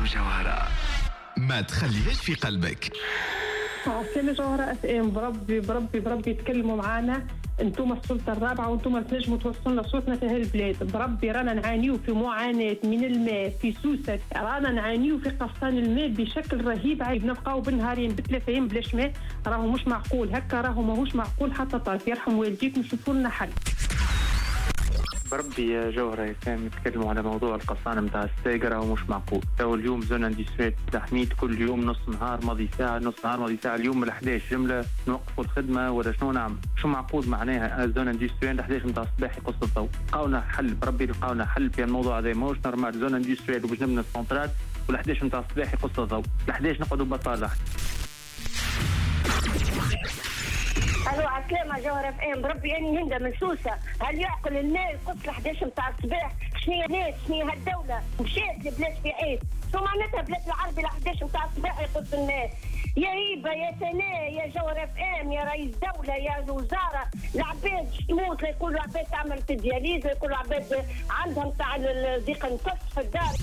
جوهرة ما تخليهاش في قلبك. عسلامة جوهرة FM. بربي تكلموا معانا، انتم السلطة الرابعة وانتم تنجموا توصلنا صوتنا في هالبلاد. بربي رانا نعانيو في معاناة من الماء في سوسة، رانا نعانيو في قفصان الماء بشكل رهيب. عيب نبقاو بالنهارين ب3 أيام بلاش ماء، راهو مش معقول هكا، راهو ماهوش معقول. حتى طرف يرحم والديكم شوفوا لنا حل. بربي يا جوهرة يسام يتكلموا على موضوع القصانة متاع الساقرة ومش معقول. تو اليوم زون اندستريال تحميد كل يوم نص نهار ماضي ساعة، نص نهار ماضي ساعة. اليوم من 11 جملة نوقفوا الخدمة ولا شنو نعمل؟ شو معقول معناها زون اندستريال 11 متاع الصباح يقص الضوء؟ لقاونا حل، بربي لقاونا حل في الموضوع هذا. ماهوش نورمال زون اندستريال وبجنبنا السنترال وال11 متاع الصباح يقص الضوء، ال11 نقعدوا بطالة. الو عسلامة جوهرة FM. بربي اني هندا من سوسة. هل يعقل الماء يقص 11 متاع الصباح؟ شنو الناس شنو هالدولة مشات لبلاد في عيد؟ شو معناتها بلاد العربي 11 متاع الصباح يقص الماء؟ يا هيبة يا سناء يا جوهرة FM يا رئيس دولة يا وزارة. العباد تموت، يقولوا عباد تعمل في دياليز، يقولوا عباد عندهم تاع ضيق النفس في الدار.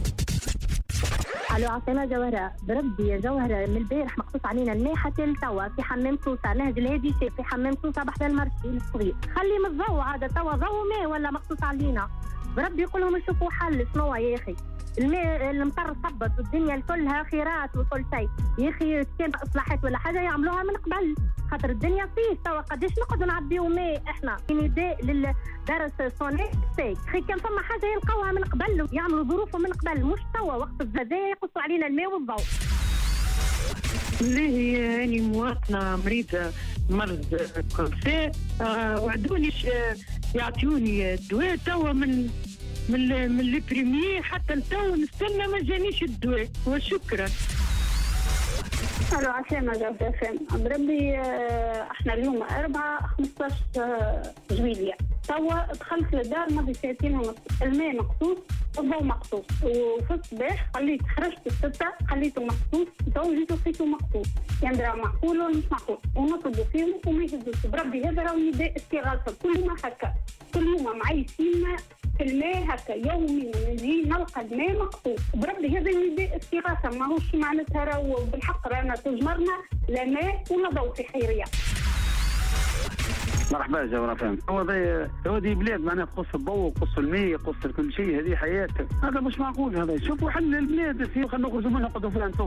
الو عسلامة جوهرة. بربي يا جوهرة من البارح مقصوص علينا الماء حتى لتوا في حمام سوسة، نهج الهادي في حمام سوسة بحذا المرشي الصغير. خلي من الضوء عادة توا ضوء ماء ولا مقصوص علينا. بربي يقول لهم نشوفوا حل. شنو يا اخي؟ الماء المطر صبت والدنيا كلها خيرات وكل شيء يا اخي. كان اصلاحات ولا حاجه يعملوها من قبل، خاطر الدنيا فيه توا قداش نقعدوا نعبيو ماء احنا. نداء للدرس صونيك اخي، كان فما حاجه يلقوها من قبل يعملوا ظروفهم من قبل، مش توا وقت الزاده يقصوا علينا الماء والضوء. ليه أنا مواطنة مريضة مرض كونسي، وعدوني يعطيوني الدواء توا من البريمير حتى لتو نستنى ما جانيش الدواء وشكرا. الو عسلامة جوهرة FM. بربي احنا اليوم 15 جويلية. توا دخلت للدار ماضي 2 ساعات ونص، الماء مقصوص والضوء مقصوص، وفي الصباح خرجت 6 خليته مقصوص، تو جيت لقيته مقصوص. يعني راه معقول ولا مش معقول؟ ونطلبوا فيهم وما يهزوش. بربي هذا راهو نداء استغاثة. كل يوم هكا، كل يوم معيشين في الماء هكا يوميا، نجي نلقى الماء مقصوص. بربي هذا نداء استغاثة، ماهوش معناتها راهو بالحق رانا تجمرنا لا ماء ولا ضوء في خيرية. مرحبا جوهرة FM. هو دي بلاد معناها تقص الضوء وقص الماء يقص كل شيء، هذه حياة. هذا مش معقول. هذا شوفوا حل البلاد، خلينا نخرجوا منها قدوا فيها انتم.